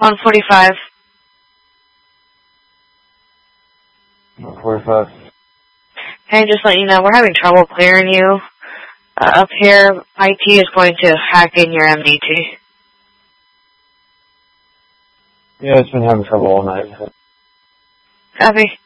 145. 145. Hey, just let you know, we're having trouble clearing you. Up here, IT is going to hack in your MDT. Yeah, it's been having trouble all night. Copy.